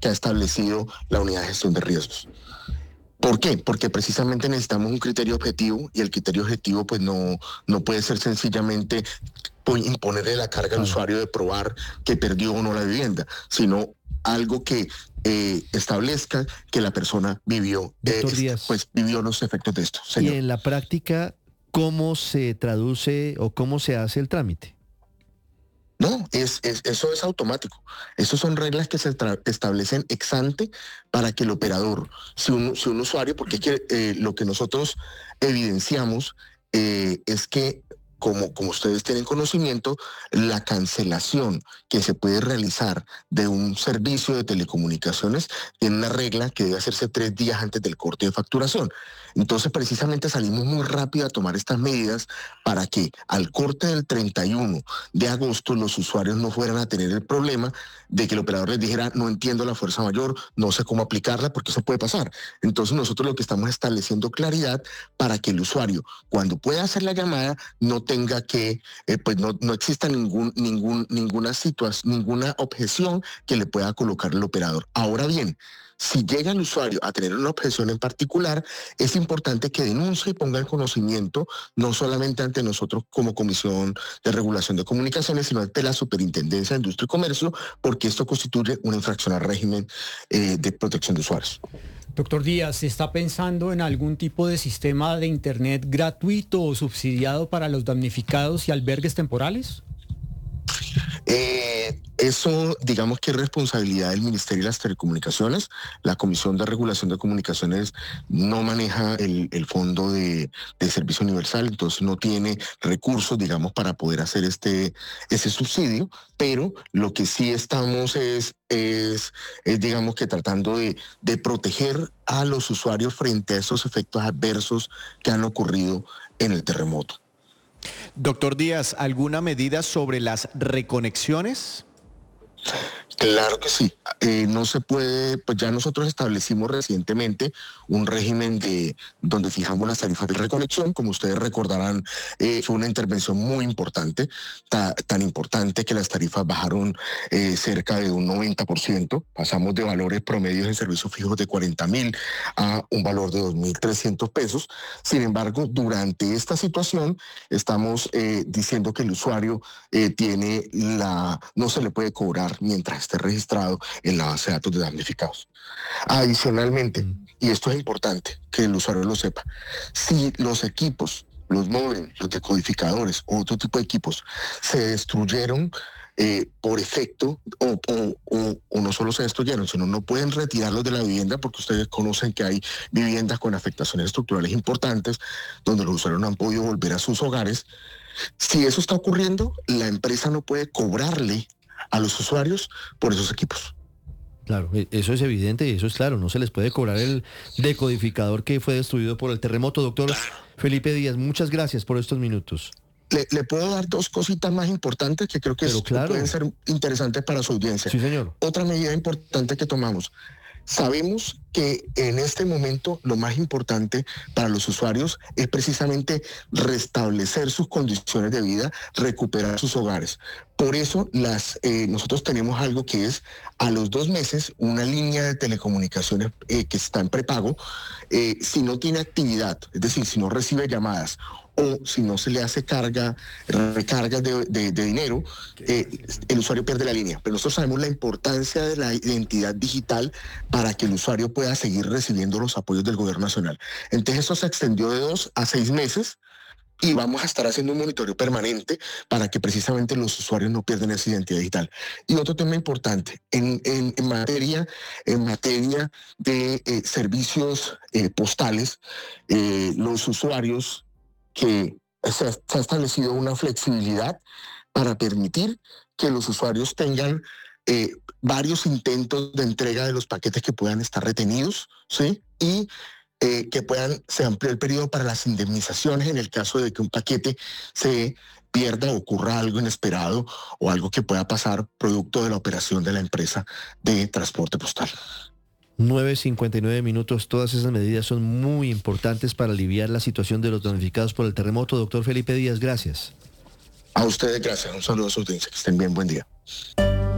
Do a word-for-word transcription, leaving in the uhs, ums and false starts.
que ha establecido la unidad de gestión de riesgos. ¿Por qué? Porque precisamente necesitamos un criterio objetivo y el criterio objetivo pues no, no puede ser sencillamente pues, imponerle la carga al Claro. usuario de probar que perdió o no la vivienda, sino algo que eh, establezca que la persona vivió, eh, Doctor Díaz, pues vivió los efectos de esto. y Señor. en la práctica, ¿cómo se traduce o cómo se hace el trámite? No, es, es, eso es automático. Esas son reglas que se tra- establecen ex ante para que el operador, si un, si un usuario, porque es que, eh, lo que nosotros evidenciamos eh, es que, como, como ustedes tienen conocimiento, la cancelación que se puede realizar de un servicio de telecomunicaciones tiene una regla que debe hacerse tres días antes del corte de facturación. Entonces, precisamente salimos muy rápido a tomar estas medidas para que al corte del treinta y uno de agosto los usuarios no fueran a tener el problema de que el operador les dijera no entiendo la fuerza mayor, no sé cómo aplicarla, porque eso puede pasar. Entonces nosotros lo que estamos estableciendo claridad para que el usuario, cuando pueda hacer la llamada, no tenga que, eh, pues no, no exista ningún, ningún, ninguna situación, ninguna objeción que le pueda colocar el operador. Ahora bien, si llega el usuario a tener una objeción en particular, es importante que denuncie y ponga el conocimiento, no solamente ante nosotros como Comisión de Regulación de Comunicaciones, sino ante la Superintendencia de Industria y Comercio, porque esto constituye una infracción al régimen eh, de protección de usuarios. Doctor Díaz, ¿se está pensando en algún tipo de sistema de Internet gratuito o subsidiado para los damnificados y albergues temporales? Eh, eso, digamos que es responsabilidad del Ministerio de las Telecomunicaciones. La Comisión de Regulación de Comunicaciones no maneja el, el fondo de, de servicio universal, entonces no tiene recursos, digamos, para poder hacer este, ese subsidio, pero lo que sí estamos es, es, es digamos que tratando de, de proteger a los usuarios frente a esos efectos adversos que han ocurrido en el terremoto. Doctor Díaz, ¿alguna medida sobre las reconexiones? Claro que sí. Eh, no se puede, pues ya nosotros establecimos recientemente un régimen de donde fijamos las tarifas de reconexión. Como ustedes recordarán, eh, fue una intervención muy importante, ta, tan importante que las tarifas bajaron eh, cerca de un noventa por ciento. Pasamos de valores promedios en servicios fijos de cuarenta mil a un valor de dos mil trescientos pesos. Sin embargo, durante esta situación estamos eh, diciendo que el usuario eh, tiene la, no se le puede cobrar mientras esté registrado en la base de datos de damnificados. Adicionalmente, mm. y esto es importante que el usuario lo sepa, si los equipos, los móviles, los decodificadores o otro tipo de equipos se destruyeron eh, por efecto o, o, o, o no solo se destruyeron, sino no pueden retirarlos de la vivienda porque ustedes conocen que hay viviendas con afectaciones estructurales importantes donde los usuarios no han podido volver a sus hogares. Si eso está ocurriendo, la empresa no puede cobrarle a los usuarios por esos equipos. Claro, eso es evidente y eso es claro, no se les puede cobrar el decodificador que fue destruido por el terremoto. Doctor claro. Felipe Díaz, muchas gracias por estos minutos. Le, le puedo dar dos cositas más importantes que creo que es, claro. pueden ser interesantes para su audiencia. Sí, señor. Otra medida importante que tomamos. Sabemos que en este momento lo más importante para los usuarios es precisamente restablecer sus condiciones de vida, recuperar sus hogares. Por eso las, eh, nosotros tenemos algo que es a los dos meses una línea de telecomunicaciones eh, que está en prepago. Eh, si no tiene actividad, es decir, si no recibe llamadas o si no se le hace carga, recargas de, de, de dinero, eh, el usuario pierde la línea. Pero nosotros sabemos la importancia de la identidad digital para que el usuario pueda seguir recibiendo los apoyos del gobierno nacional. Entonces eso se extendió de dos a seis meses y vamos a estar haciendo un monitoreo permanente para que precisamente los usuarios no pierdan esa identidad digital. Y otro tema importante, en, en, en, materia, en materia de eh, servicios eh, postales, eh, los usuarios que se ha, se ha establecido una flexibilidad para permitir que los usuarios tengan eh, varios intentos de entrega de los paquetes que puedan estar retenidos, ¿sí? Y eh, que puedan, se amplíe el periodo para las indemnizaciones en el caso de que un paquete se pierda o ocurra algo inesperado o algo que pueda pasar producto de la operación de la empresa de transporte postal. nueve cincuenta y nueve minutos, todas esas medidas son muy importantes para aliviar la situación de los damnificados por el terremoto. Doctor Felipe Díaz, gracias. A ustedes gracias, un saludo a su audiencia, que estén bien, buen día.